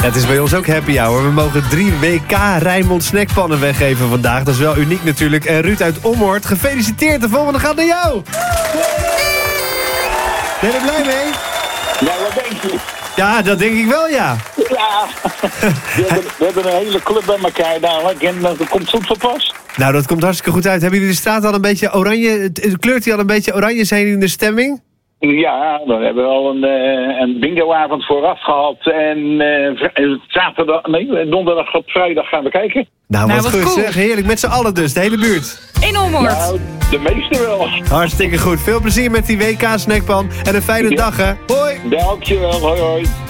Het is bij ons ook happy hour. We mogen 3 WK Rijnmond snackpannen weggeven vandaag. Dat is wel uniek natuurlijk. En Ruud uit Ommoord, gefeliciteerd. De volgende gaat naar jou. Ben je er blij mee? Ja, wat denk je? Ja, dat denk ik wel, ja. Ja, we hebben een hele club bij elkaar dadelijk en dat komt goed van pas. Nou, dat komt hartstikke goed uit. Hebben jullie de straat al een beetje oranje? Kleurt hij al een beetje oranje? Zijn jullie in de stemming? Ja, dan hebben we al een bingoavond vooraf gehad en donderdag op vrijdag gaan we kijken. Nou, wat goed cool. zeg. Heerlijk. Met z'n allen dus, de hele buurt. In Ommoord. Nou, de meeste wel. Hartstikke goed. Veel plezier met die WK snackpan. En een fijne dag, hè. Hoi! Dankjewel, hoi hoi.